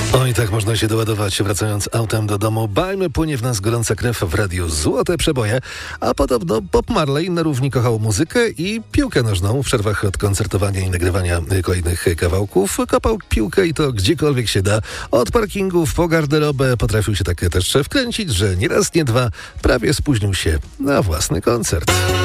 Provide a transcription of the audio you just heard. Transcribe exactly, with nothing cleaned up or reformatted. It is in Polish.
Oj, tak można się doładować, wracając autem do domu. Bajmy, płynie w nas gorąca krew w radiu. Złote przeboje. A podobno Bob Marley na równi kochał muzykę i piłkę nożną. W przerwach od koncertowania i nagrywania kolejnych kawałków kopał piłkę i to gdziekolwiek się da. Od parkingów po garderobę potrafił się tak też wkręcić, że nie raz, nie dwa prawie spóźnił się na własny koncert.